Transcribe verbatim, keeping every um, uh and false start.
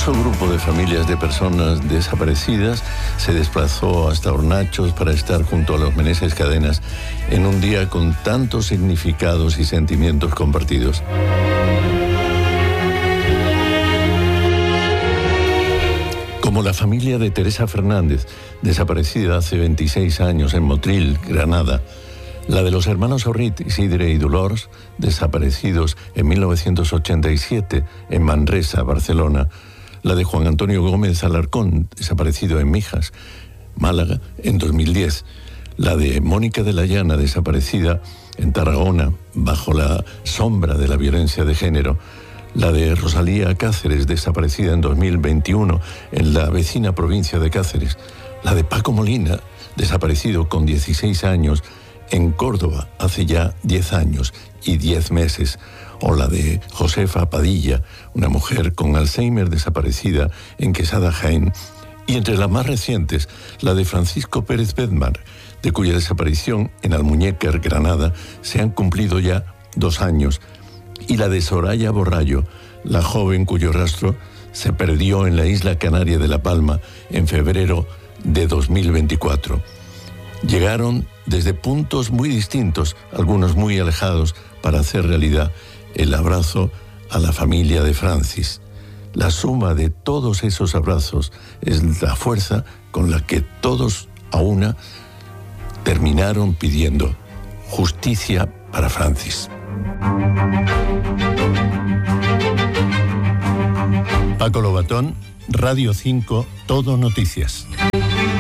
numeroso grupo de familias de personas desaparecidas se desplazó hasta Hornachos para estar junto a los Meneses Cadenas en un día con tantos significados y sentimientos compartidos. Como la familia de Teresa Fernández, desaparecida hace veintiséis años en Motril, Granada, la de los hermanos Orrit, Isidre y Dolors, desaparecidos en mil novecientos ochenta y siete en Manresa, Barcelona, la de Juan Antonio Gómez Alarcón, desaparecido en Mijas, Málaga, en dos mil diez, la de Mónica de la Llana, desaparecida en Tarragona, bajo la sombra de la violencia de género, la de Rosalía Cáceres, desaparecida en dos mil veintiuno en la vecina provincia de Cáceres, la de Paco Molina, desaparecido con dieciséis años en Córdoba hace ya diez años y diez meses, o la de Josefa Padilla, una mujer con Alzheimer desaparecida en Quesada, Jaén, y entre las más recientes, la de Francisco Pérez Bedmar, de cuya desaparición en Almuñécar, Granada, se han cumplido ya dos años, y la de Soraya Borrallo, la joven cuyo rastro se perdió en la isla canaria de La Palma en febrero de dos mil veinticuatro. Llegaron desde puntos muy distintos, algunos muy alejados, para hacer realidad el abrazo a la familia de Francis. La suma de todos esos abrazos es la fuerza con la que todos a una terminaron pidiendo justicia para Francis. Paco Lobatón, Radio cinco, Todo Noticias.